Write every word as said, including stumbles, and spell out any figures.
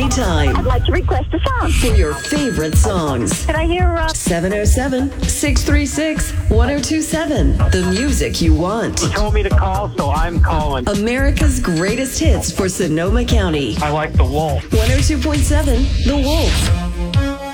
anytime I'd like to request a song. for your favorite songs. Can I hear, uh... seven oh seven, six three six, one oh two seven. The music you want. He told me to call, so I'm calling. America's greatest hits for Sonoma County. I like the Wolf. one oh two point seven The Wolf.